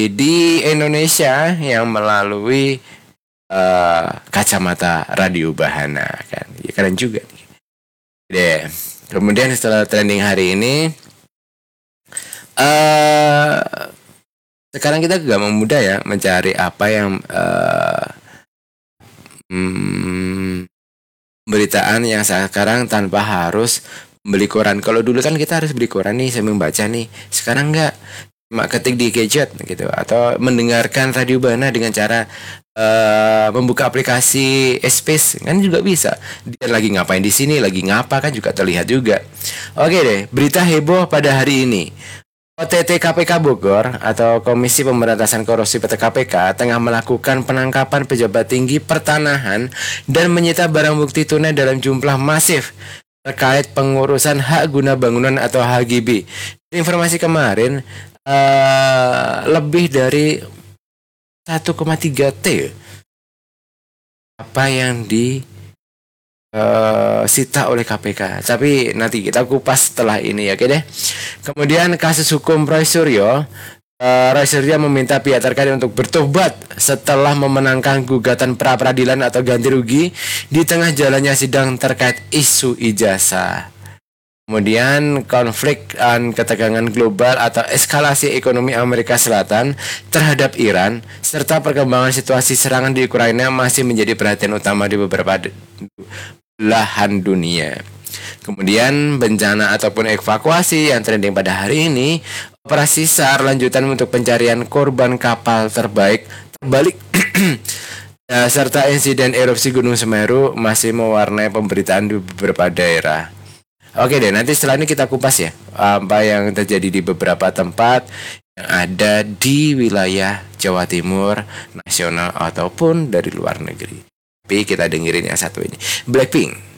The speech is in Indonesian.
di Indonesia yang melalui kacamata radio Bahana kan. Ya, keren juga nih. Deh. Kemudian setelah trending hari ini sekarang kita gampang mudah ya mencari apa yang beritaan yang sekarang tanpa harus beli koran. Kalau dulu kan kita harus beli koran nih sambil membaca nih. Sekarang enggak, cuma ketik di gadget gitu atau mendengarkan radio Bahana dengan cara membuka aplikasi Space kan juga bisa. Dia lagi ngapain di sini, lagi ngapa kan juga terlihat juga. Oke deh, berita heboh pada hari ini. OTT KPK Bogor atau Komisi Pemberantasan Korupsi PT KPK tengah melakukan penangkapan pejabat tinggi pertanahan dan menyita barang bukti tunai dalam jumlah masif terkait pengurusan hak guna bangunan atau HGB. Informasi kemarin lebih dari 1,3 T apa yang disita oleh KPK. Tapi nanti kita kupas setelah ini ya, oke deh. Kemudian kasus hukum Roy Suryo. Roy Suryo meminta pihak terkait untuk bertobat setelah memenangkan gugatan pra peradilan atau ganti rugi di tengah jalannya sidang terkait isu ijazah. Kemudian konflik dan ketegangan global atau eskalasi ekonomi Amerika Selatan terhadap Iran serta perkembangan situasi serangan di Ukraina masih menjadi perhatian utama di beberapa belahan dunia. Kemudian bencana ataupun evakuasi yang trending pada hari ini, operasi SAR lanjutan untuk pencarian korban kapal terbalik serta insiden erupsi Gunung Semeru masih mewarnai pemberitaan di beberapa daerah. Oke deh, nanti setelah ini kita kupas ya apa yang terjadi di beberapa tempat yang ada di wilayah Jawa Timur, nasional ataupun dari luar negeri. Tapi kita dengerin yang satu ini, Blackpink.